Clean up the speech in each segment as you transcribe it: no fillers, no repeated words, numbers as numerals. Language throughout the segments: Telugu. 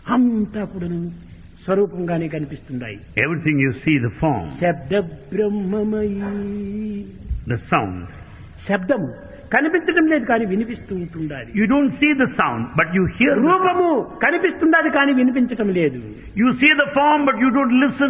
అంతా కూడా స్వరూపంగానే కనిపిస్తున్నాయి. Everything you see, the form, శబ్ద బ్రహ్మమయీ. the sound. శబ్దము కనిపించడం లేదు కానీ వినిపిస్తూ ఉంటుండాలి. You don't see the sound, but you hear the sound. రూపము కనిపిస్తుండాలి కానీ వినిపించటం లేదు. You see the form, but you don't listen.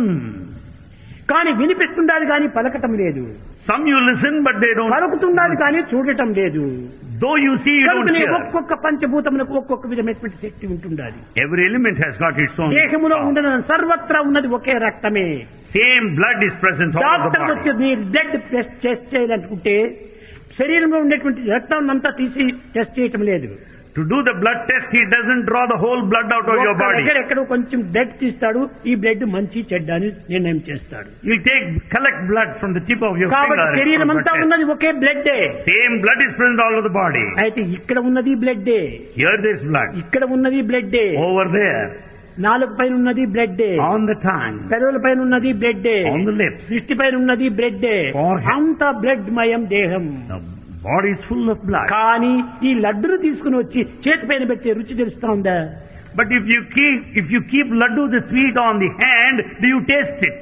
కానీ వినిపిస్తుండాలి కానీ పలకటం లేదు. Some you listen, but they don't. పలుకుతుండాలి కానీ చూడటం లేదు. Though you see, you don't కనుకనే hear. ఒక్కొక్క పంచభూతములకు ఒక్కొక్క విధమైనటువంటి శక్తి ఉంటుండాలి. Every element has got its own దేహములో power. ఉండడం సర్వత్రా ఉన్నది ఒకే రక్తమే. Same blood is present all over the doctor body. వచ్చి మీరు బ్లడ్ టెస్ట్ చేయాలనుకుంటే శరీరంలో ఉండేటువంటి రక్తం అంతా తీసి టెస్ట్ చేయటం లేదు. To do the blood test, he doesn't draw the whole blood out of your body. ఎక్కడో కొంచెం బ్లడ్ తీస్తాడు. ఈ బ్లడ్ మంచి చెడ్డ అని నిర్ణయం చేస్తాడు. He'll collect blood from the tip of your కాబట్టి finger. శరీరం అంతా ఉన్నది ఒకే బ్లడ్డే. Same blood is present all over the body. అయితే ఇక్కడ ఉన్నది బ్లడ్డే, Here there's blood. ఇక్కడ ఉన్నది బ్లడ్డే, Over there, నాలుగు పైన ఉన్నది బ్లడ్డే, on the tongue, పెదవుల పైన ఉన్నది బ్లడ్డే, on the lips. దృష్టి పైన ఉన్నది బ్లడ్డే. Forehead. అంతా బ్లడ్ మయం దేహం. The body is full of blood. కానీ ఈ లడ్డును తీసుకుని వచ్చి చేతి పైన పెట్టే రుచి తెలుస్తా ఉందా? But if you keep laddu, the sweet, on the hand, do you taste it?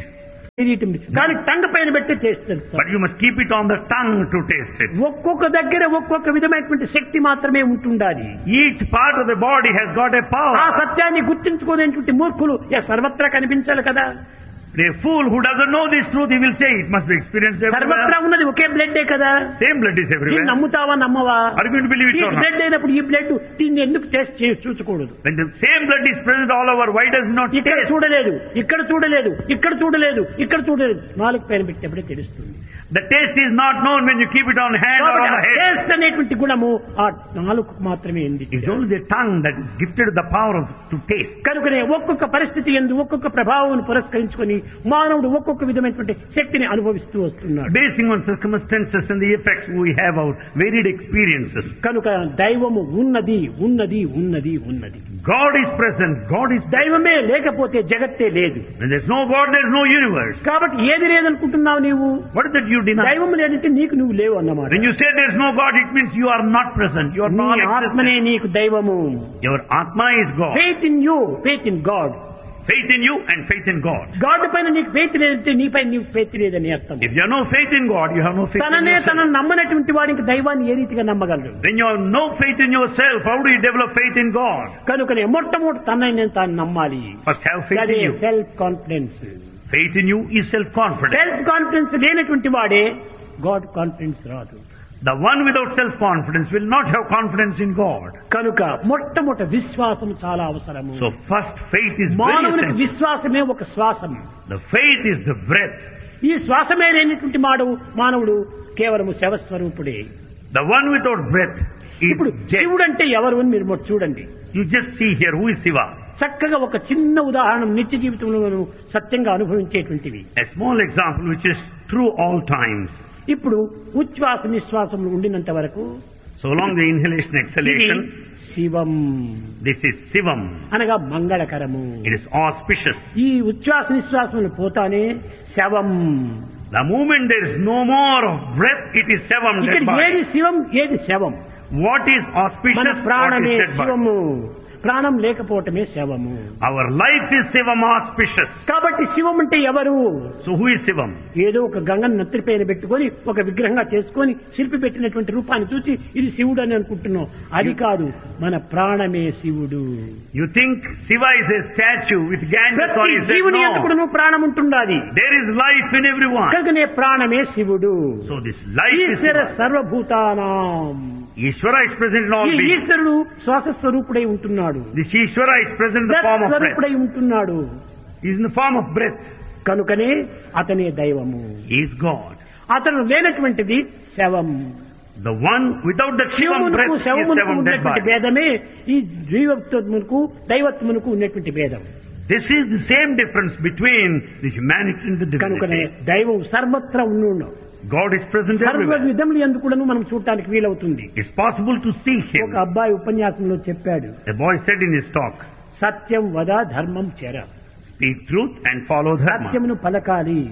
కానీ టంగ్ పైన పెట్టి టేస్ట్ తెలుస్తా. But you must keep it on the tongue to taste it. ఒక్కొక్క దగ్గర ఒక్కొక్క విధమైనటువంటి శక్తి మాత్రమే ఉంటుండాలి. Each part of the body has got a power. ఆ సత్యాన్ని గుర్తించుకోలేనటువంటి మూర్ఖులు సర్వత్రా కనిపించాలి కదా. A fool who doesn't know this truth, he will say it must be experienced సర్వత్రా everywhere. ఉన్నది ఒకే బ్లడ్డే కదా. Same blood is దీన్ని everywhere. నమ్ముతావా నమ్మవా? Are you going to believe it ఈ or not? బ్లడ్ అయినప్పుడు ఈ బ్లడ్ దీన్ని ఎందుకు test చూసుకోకూడదు? When the same blood is present all over, why does it not ఇక్కడ taste? చూడలేదు, ఇక్కడ చూడలేదు, ఇక్కడ చూడలేదు, ఇక్కడ చూడలేదు. నాలుగు పైన పెట్టినప్పుడే తెలుస్తుంది. The taste is not known when you keep it on hand or on the head. Taste అనేటువంటి గుణము ఆ నాలుగు మాత్రమే ఉంది. It's only the tongue that is gifted the power to taste. కనుకనే ఒక్కొక్క పరిస్థితి యందు ఒక్కొక్క ప్రభావం పురస్కరించుకొని మానవుడు ఒక్కొక్క విధమైనటువంటి శక్తిని అనుభవిస్తూ వస్తున్నాడు. Basing on circumstances and the effects we have our varied experiences. కనుక దైవము ఉన్నది ఉన్నది ఉన్నది ఉన్నది. God is present. God is. దైవమే లేకపోతే జగత్తే లేదు. When there's no God, there's no universe. కాబట్టి ఏది లేదనుకుంటున్నావు నీవు? What is that you deny? దైవం లేదంటే నీకు నువ్వు లేవు అన్నమాట. When you say there's no God, it means you are not present. You are నీ non-existent. ఆత్మనే నీకు దైవము. Your Atma is God. Faith in you, faith in God. Faith in you and faith in God. God పైన నీకు ఫెయిత్ లేదంటే నీపై నీకు ఫెయిత్ లేదని అర్థం. If you have no faith in God, you have no faith in తననే yourself. తనను నమ్మనటువంటి వాడికి దైవాన్ని ఏ రీతిగా నమ్మగలడు? When you have no faith in yourself, how do you develop faith in God? కనుకనే మొట్టమొదటి తనని తాను నమ్మాలి. First have faith అదే in you. Self confidence. Faith in you is self-confidence. Self confidence లేనటువంటి వాడే గాడ్ కాన్ఫిడెన్స్ రాదు. The one without self-confidence will not have confidence in God. కనుక మొట్టమొదటి విశ్వాసం చాలా అవసరము. So first faith is very మానవునికి essential. విశ్వాసమే ఒక శ్వాసం. The faith is the breath. ఈ శ్వాసమే లేనటువంటి మానవుడు కేవలము శవస్వరూపుడే. The one without breath is ఇప్పుడు dead. శివుడు అంటే ఎవరు అని మీరు చూడండి. You just see here who is Shiva. చక్కగా ఒక చిన్న ఉదాహరణ నిత్య జీవితంలో మనం సత్యంగా అనుభవించేటువంటివి. A small example which is true all times. ఇప్పుడు ఉచ్ఛ్వాస నిశ్వాసములు ఉండినంత వరకు So long the inhalation ఇది exhalation, Shivam this is Shivam. అనగా మంగళకరము. It is auspicious. ఈ ఉచ్ఛ్వాస నిశ్వాసములు పోతానే శవం. The moment there is no more of breath, it is Shivam, ఇక్కడ dead body. ఏది శివం ఏది శవం? What is మన auspicious, what ప్రాణమే is dead body? శివము. ప్రాణం లేకపోవటమే శవము. Our life is Shivam auspicious. కాబట్టి శివం అంటే ఎవరు? So who is Shivam? ఏదో ఒక గంగను నత్తిపైన పెట్టుకొని ఒక విగ్రహంగా చేసుకొని శిల్పి పెట్టినటువంటి రూపాన్ని చూసి ఇది శివుడు అని అనుకుంటున్నాం. అది కాదు, మన ప్రాణమే శివుడు. You think Shiva is a statue with Ganges or ప్రతి is it? జీవుని No. ఎందుకు నువ్వు ప్రాణం ఉంటుండాలి. There is life in everyone. కనుకనే ప్రాణమే శివుడు. So this life is Eshwara Shiva. సర్వభూతానాం. Ishvara is present in all ఈ beings. ఈశ్వరుడు శ్వాస స్వరూపుడై ఉంటున్నాడు. This Ishvara is present in the form of breath. స్వరూపుడై ఉంటున్నాడు. He is in the form of breath. కనుకనే అతనే దైవము. He is God. అతను లేనటువంటిది శవం. The one without the Shivam breath శివమునకు is శవమునకు Shivam, dead ఉన్నటువంటి body. భేదమే ఈ జీవత్వమునకు దైవత్వమునకు ఉన్నటువంటి భేదం. This is the same difference between the humanity and the కనుకనే divinity. దైవం సర్వత్రా ఉండు. God is present సర్వ everywhere. విధములు ఎందుకు కూడా మనం చూడటానికి వీలవుతుంది. It's possible to see ఒక him. అబ్బాయి ఉపన్యాసంలో చెప్పాడు, The boy said in his talk, సత్యం వద ధర్మం చెర. speak truth and follow dharma. సత్యమును పలకాలి,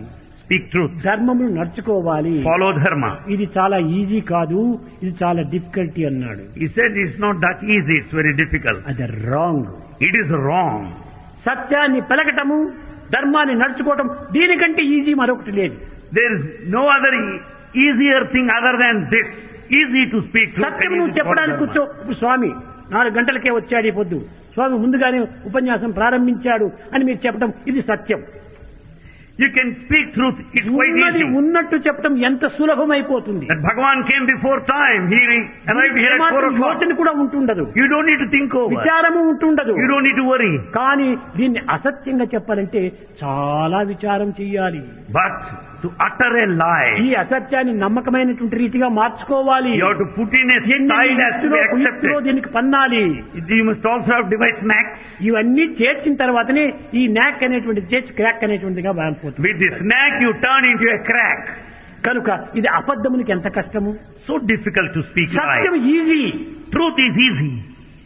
speak truth, ధర్మమును నడుచుకోవాలి. follow dharma. ఇది చాలా ఈజీ కాదు, ఇది చాలా డిఫికల్టీ అన్నాడు. He said it's not that easy, it's very difficult. అది రాంగ్. It is wrong. సత్యాన్ని పలకటము, ధర్మాన్ని నడుచుకోవటం దీనికంటే ఈజీ మరొకటి లేదు. There is no other easier thing other than this. Easy to speak truth. Satyam and నువ్వు easy to follow చెప్పడానికి dharma. కూర్చో. ఇప్పుడు స్వామి 4 గంటలకే వచ్చాడు ఈ పొద్దు, స్వామి ముందుగానే ఉపన్యాసం ప్రారంభించాడు అని మీరు చెప్పడం ఇది సత్యం. You can speak truth, it's quite ఉన్నది easy. ఉన్నట్టు చెప్పడం ఎంత సులభమైపోతుంది. That Bhagavan came before time, he arrived here at 4 ఏమాత్రం o'clock. యోచన కూడా ఉంటుండదు, You don't need to think over. విచారము ఉంటుండదు. You don't need to worry. కానీ దీన్ని అసత్యంగా చెప్పాలంటే చాలా విచారం చెయ్యాలి. But to utter a lie, ఈ అసత్యాన్ని నమ్మకమైనటువంటి రీతిగా మార్చుకోవాలి. you have to put in a style as to be accepted. దీనికి పన్నాలి. You must also have device knacks. ఇవన్నీ చేర్చిన తర్వాతనే ఈ నాక్ అనేటువంటి చేర్చి క్రాక్ అనేటువంటిగా మారిపోతుంది. With this knack you turn into a crack. కనుక ఇది అబద్ధమునికి ఎంత కష్టము. So difficult to speak Satyam lie. Easy, Truth is easy.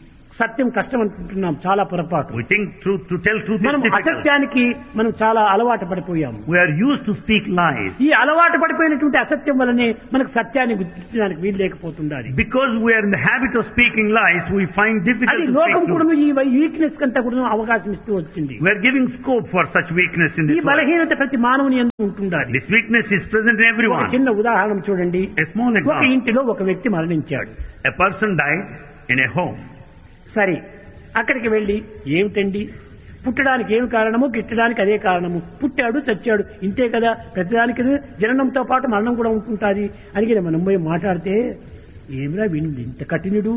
సత్యం కష్టం అనుకుంటున్నాం, చాలా పొరపాటు. We think truth, to tell truth మనం is difficult. అసత్యానికి మనం చాలా అలవాటు పడిపోయాము. We are used to speak lies. ఈ అలవాటు పడిపోయినటువంటి అసత్యం వల్లనే మనకు సత్యాన్ని గుర్తించడానికి వీలు లేకపోతుండాలి. Because we are in the habit of speaking lies, we find difficult అది to లోకం speak కూడా truth. ఈ వీక్నెస్ కంతా కూడా అవకాశం ఇస్తూ వచ్చింది. We are giving scope for such weakness in ఈ this world. బలహీనత ప్రతి మానవుని యందు ఉంటుండాలి. This weakness is present in ఒక everyone. చిన్న ఉదాహరణ చూడండి. A small ఒక example. ఇంటిలో ఒక వ్యక్తి మరణించాడు. A person died in a home. సరే, అక్కడికి వెళ్లి ఏమిటండి పుట్టడానికి ఏమి కారణము, గిట్టడానికి అదే కారణము, పుట్టాడు చచ్చాడు ఇంతే కదా, ప్రతిదానికి జననంతో పాటు మరణం కూడా ఉంటుంటుంది అని మనం పోయి మాట్లాడితే ఏమిరా వీడు ఇంత కఠినుడు,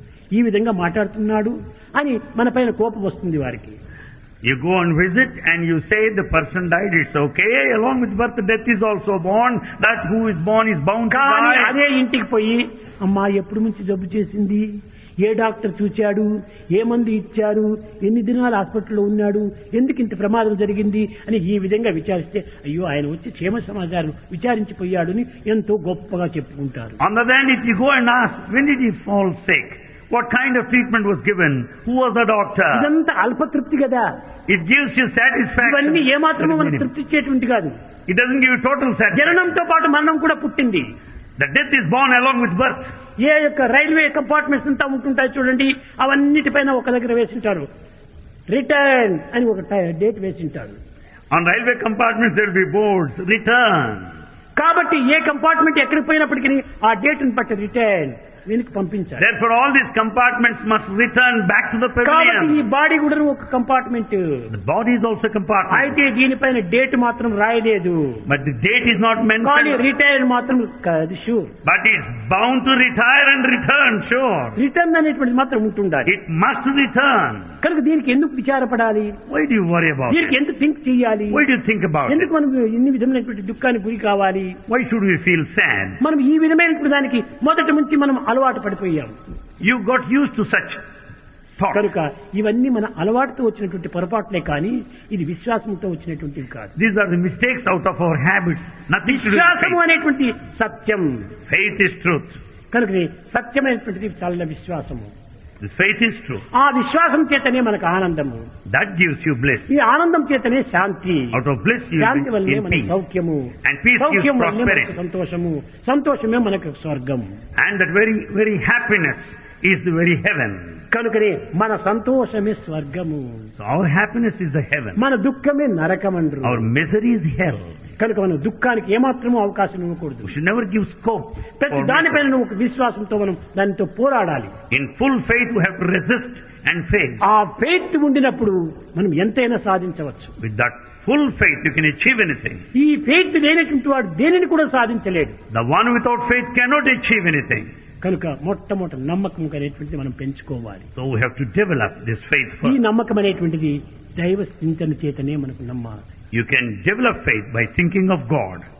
ఈ విధంగా మాట్లాడుతున్నాడు అని మన పైన కోపం వస్తుంది వారికి. You go and visit and you say the person died, it's okay. Along with birth, death is also born. That who is born is bound to కానీ die. అదే ఇంటికి పోయి అమ్మా ఎప్పుడు నుంచి జబ్బు చేసింది, ఏ డాక్టర్ చూచాడు, ఏ మందు ఇచ్చారు, ఎన్ని దినాలు హాస్పిటల్లో ఉన్నాడు, ఎందుకు ఇంత ప్రమాదం జరిగింది అని ఈ విధంగా విచారిస్తే అయ్యో ఆయన వచ్చి క్షేమ సమాచారం విచారించిపోయాడు అని ఎంతో గొప్పగా చెప్పుకుంటారు. On the other hand, if you go and ask, when did he fall sick? What kind of treatment was given? Who was the doctor? ఇదంతా అల్పతృప్తి కదా. It gives you satisfaction. ఇవన్నీ ఏమాత్రమూ మనకు తృప్తి ఇచ్చేటువంటి కాదు. It doesn't give you total satisfaction. జననంతో పాటు మరణం కూడా పుట్టింది. The death is born along with birth. ఏ యొక్క రైల్వే కంపార్ట్మెంట్స్ అంతా ఉంటుంటాయి చూడండి, అవన్నిటిపైన ఒక దగ్గర వేసింటారు రిటర్న్ అని ఒక date వేసింటారు. On railway compartments there will be boards, return. కాబట్టి ఏ కంపార్ట్మెంట్ ఎక్కడికి పోయినప్పటికీ ఆ డేట్ ని బట్టి రిటర్న్ వెనక్కి పంపించాలి. Therefore all these compartments must return back to the కాబట్టి ఈ pavilion. బాడీ కూడా ఒక compartment. The body is also a compartment. అయితే దీనిపైన డేట్ మాత్రం రాయలేదు, But the date is not కానీ mentioned. రిటైర్ మాత్రం అది sure. But it's bound to retire and return, sure. Return అనేటువంటిది మాత్రం ఉంటుండాలి. It must return. కనుక దీనికి ఎందుకు విచారపడాలి, Why do you worry about దీనికి it? ఎందుకు థింక్ చేయాలి, Why do you think about it? ఎందుకు మనం ఎన్ని విధమైనటువంటి దుఃఖానికి గురి కావాలి. Why should we feel sad? మనం ఈ విధమైనటువంటి దానికి మొదటి నుంచి మనం అలవాటు పడిపోయాం. You got used to such thought. కనుక ఇవన్నీ మన అలవాటుతో వచ్చినటువంటి పొరపాట్లే కానీ ఇది విశ్వాసంతో వచ్చినటువంటివి కాదు. These are the mistakes out of our habits. Nothing to do with విశ్వాసము faith. అనేటువంటి సత్యం. Faith is truth. కనుక సత్యమైనటువంటిది చాలా విశ్వాసము. This faith is truth. ఆ విశ్వాసం చేతనే మనకు ఆనందము, That gives you bliss. ఈ ఆనందం చేతనే శాంతి, Out of bliss you Shanti will వల్లనే be in మనకు peace. సౌఖ్యము, And peace gives సౌఖ్యం వల్లనే మనకు prosperity. సంతోషము, సంతోషమే మనకు స్వర్గం. And that very happiness is the very heaven. కనుకనే మన సంతోషమే స్వర్గము, So our happiness is the heaven. మన దుఃఖమే నరకమండ్రు. Our misery is hell. కనుక మనం దుఃఖానికి ఏమాత్రమూ అవకాశం ఇవ్వకూడదు. We should never give scope ప్రతి for దానిపైన misery. నువ్వు ఒక విశ్వాసంతో మనం దానితో పోరాడాలి. In full faith we have to resist and face. ఆ ఫెయిత్ ఉండినప్పుడు మనం ఎంతైనా సాధించవచ్చు. With that full faith you can achieve anything. ఈ ఫెయిత్ లేనటువంటి వాడు దేనిని కూడా సాధించలేడు. The one without faith cannot achieve anything. కనుక మొట్టమొదటి నమ్మకం అనేటువంటిది మనం పెంచుకోవాలి. So we have to develop this faith ఈ first. నమ్మకం అనేటువంటిది దైవ చింతన చేతనే మనకు నమ్మాలి. You can develop faith by thinking of God.